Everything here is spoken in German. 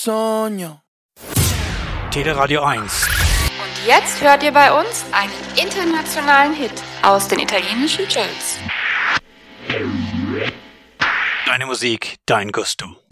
Sogno. Teleradio 1. Und jetzt hört ihr bei uns einen internationalen Hit aus den italienischen Charts. Deine Musik, dein Gusto.